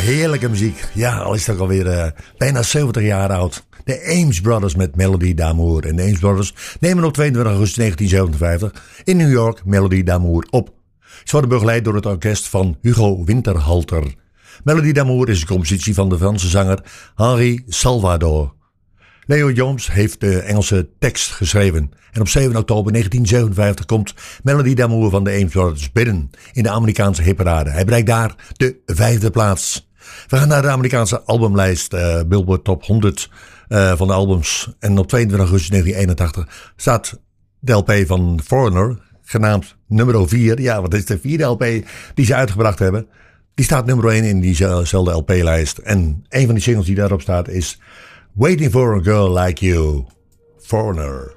Heerlijke muziek. Ja, al is het ook alweer bijna 70 jaar oud. De Ames Brothers met Melody d'Amour. En de Ames Brothers nemen op 22 augustus 1957 in New York Melody d'Amour op. Ze worden begeleid door het orkest van Hugo Winterhalter. Melody d'Amour is een compositie van de Franse zanger Henri Salvador. Leo Jones heeft de Engelse tekst geschreven. En op 7 oktober 1957 komt Melody d'Amour van de Ames Brothers binnen in de Amerikaanse hitparade. Hij bereikt daar de 5e plaats. We gaan naar de Amerikaanse albumlijst Billboard Top 100 van de albums. En op 22 augustus 1981 staat de LP van Foreigner, genaamd nummer 4. Ja, wat is de 4e LP die ze uitgebracht hebben? Die staat nummer 1 in diezelfde LP-lijst. En een van die singles die daarop staat is Waiting for a Girl Like You, Foreigner.